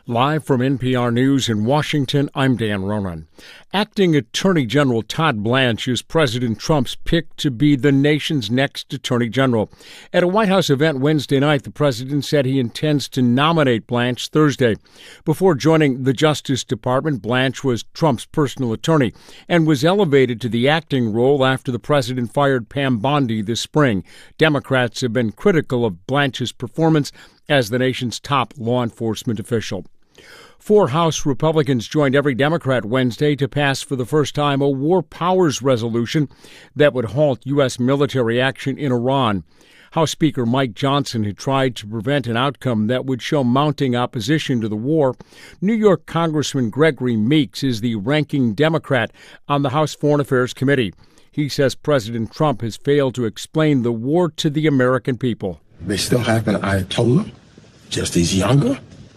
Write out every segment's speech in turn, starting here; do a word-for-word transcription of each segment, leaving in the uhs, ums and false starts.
Live from N P R News in Washington, I'm Dan Ronan. Acting Attorney General Todd Blanche is President Trump's pick to be the nation's next Attorney General. At a White House event Wednesday night, the president said he intends to nominate Blanche Thursday. Before joining the Justice Department, Blanche was Trump's personal attorney and was elevated to the acting role after the president fired Pam Bondi this spring. Democrats have been critical of Blanche's performance as the nation's top law enforcement official. Four House Republicans joined every Democrat Wednesday to pass for the first time a war powers resolution that would halt U S military action in Iran. House Speaker Mike Johnson had tried to prevent an outcome that would show mounting opposition to the war. New York Congressman Gregory Meeks is the ranking Democrat on the House Foreign Affairs Committee. He says President Trump has failed to explain the war to the American people. They still have an Ayatollah, just as younger.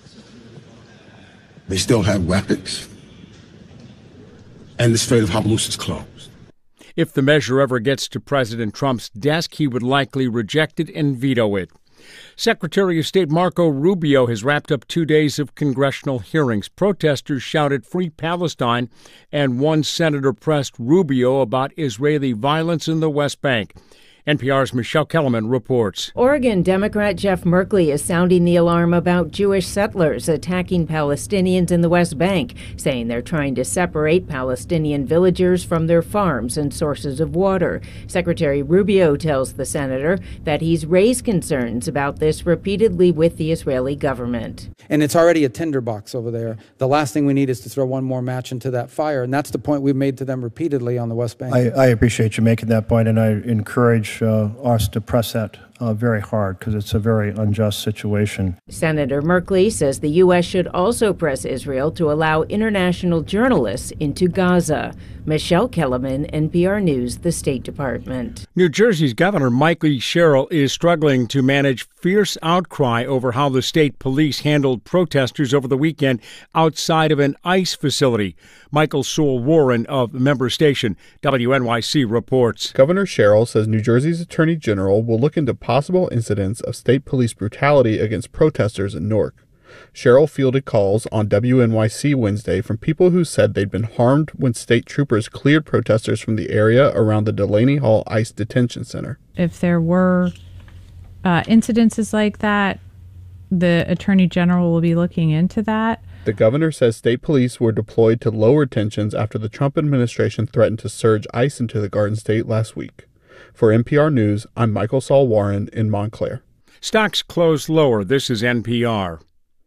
They still have weapons. And the Strait of Hormuz is closed. If the measure ever gets to President Trump's desk, he would likely reject it and veto it. Secretary of State Marco Rubio has wrapped up two days of congressional hearings. Protesters shouted "Free Palestine," and one senator pressed Rubio about Israeli violence in the West Bank. N P R's Michelle Kellerman reports. Oregon Democrat Jeff Merkley is sounding the alarm about Jewish settlers attacking Palestinians in the West Bank, saying they're trying to separate Palestinian villagers from their farms and sources of water. Secretary Rubio tells the senator that he's raised concerns about this repeatedly with the Israeli government. And it's already a tinderbox over there. The last thing we need is to throw one more match into that fire, and that's the point we've made to them repeatedly on the West Bank. I, I appreciate you making that point, and I encourage Uh, us to press that uh, very hard because it's a very unjust situation. Senator Merkley says the U S should also press Israel to allow international journalists into Gaza. Michelle Kellerman, N P R News, the State Department. New Jersey's Governor Mike Lee Sherrill is struggling to manage fierce outcry over how the state police handled protesters over the weekend outside of an ICE facility. Michael Sewell Warren of Member Station W N Y C reports. Governor Sherrill says New Jersey's Attorney General will look into possible incidents of state police brutality against protesters in Newark. Sherrill fielded calls on W N Y C Wednesday from people who said they'd been harmed when state troopers cleared protesters from the area around the Delaney Hall ICE Detention Center. If there were uh, incidences like that, the Attorney General will be looking into that. The governor says state police were deployed to lower tensions after the Trump administration threatened to surge ICE into the Garden State last week. For N P R News, I'm Michael Saul Warren in Montclair. Stocks closed lower. This is N P R.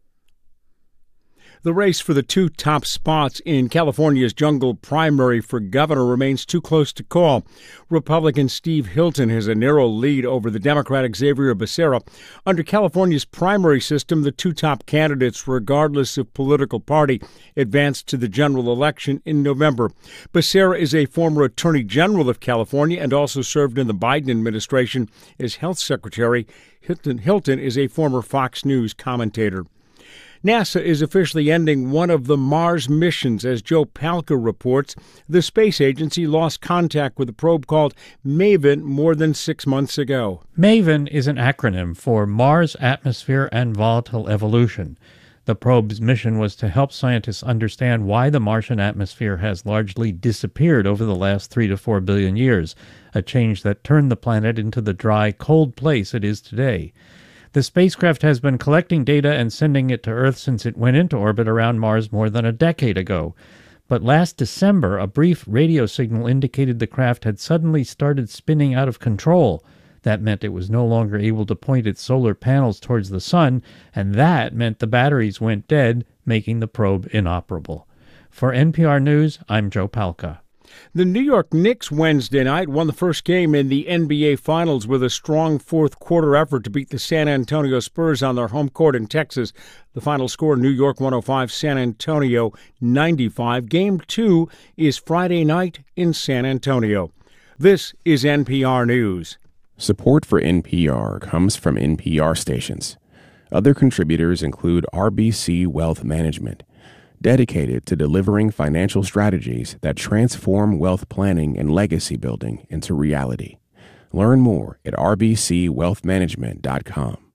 The race for the two top spots in California's jungle primary for governor remains too close to call. Republican Steve Hilton has a narrow lead over the Democratic Xavier Becerra. Under California's primary system, the two top candidates, regardless of political party, advance to the general election in November. Becerra is a former Attorney General of California and also served in the Biden administration as health secretary. Hilton, Hilton is a former Fox News commentator. NASA is officially ending one of the Mars missions. As Joe Palca reports, the space agency lost contact with a probe called MAVEN more than six months ago. MAVEN is an acronym for Mars Atmosphere and Volatile Evolution. The probe's mission was to help scientists understand why the Martian atmosphere has largely disappeared over the last three to four billion years, a change that turned the planet into the dry, cold place it is today. The spacecraft has been collecting data and sending it to Earth since it went into orbit around Mars more than a decade ago. But last December, a brief radio signal indicated the craft had suddenly started spinning out of control. That meant it was no longer able to point its solar panels towards the sun, and that meant the batteries went dead, making the probe inoperable. For N P R News, I'm Joe Palca. The New York Knicks Wednesday night won the first game in the N B A Finals with a strong fourth-quarter effort to beat the San Antonio Spurs on their home court in Texas. The final score, New York one oh five, San Antonio ninety-five. Game two is Friday night in San Antonio. This is N P R News. Support for N P R comes from N P R stations. Other contributors include R B C Wealth Management, dedicated to delivering financial strategies that transform wealth planning and legacy building into reality. Learn more at r b c wealth management dot com.